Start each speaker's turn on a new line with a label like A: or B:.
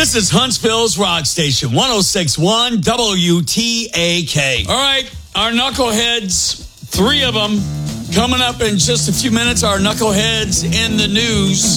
A: This is Huntsville's Rock Station, 106.1 WTAK. All right, our knuckleheads, 3 of them, coming up in just a few minutes. Our knuckleheads in the news.